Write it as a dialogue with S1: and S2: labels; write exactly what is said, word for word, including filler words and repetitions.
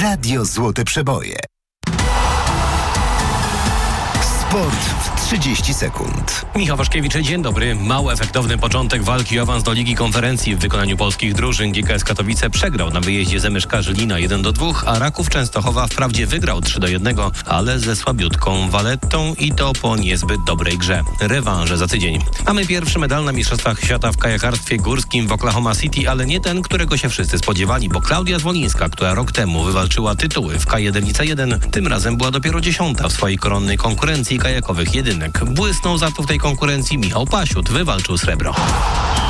S1: Radio Złote Przeboje. Sport w trzydzieści sekund.
S2: Michał Waszkiewicz, dzień dobry. Mało efektowny początek walki o awans do Ligi Konferencji w wykonaniu polskich drużyn. G K S Katowice przegrał na wyjeździe z M Sz K Żylina jeden do dwóch, a Raków Częstochowa wprawdzie wygrał trzy do jednego, ale ze słabiutką Valettą i to po niezbyt dobrej grze. Rewanże za tydzień. Mamy pierwszy medal na Mistrzostwach Świata w kajakarstwie górskim w Oklahoma City, ale nie ten, którego się wszyscy spodziewali, bo Klaudia Zwolińska, która rok temu wywalczyła tytuły w K jeden C jeden, tym razem była dopiero dziesiąta w swojej koronnej konkurencji kajakowych jedynek. Błysnął za to w tej konkurencji Michał Pasiut, wywalczył srebro.